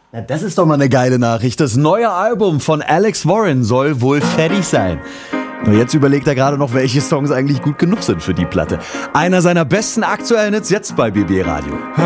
Na, das ist doch mal eine geile Nachricht. Das neue Album von Alex Warren soll wohl fertig sein. Nur jetzt überlegt er gerade noch, welche Songs eigentlich gut genug sind für die Platte. Einer seiner besten aktuellen Hits jetzt bei BB Radio.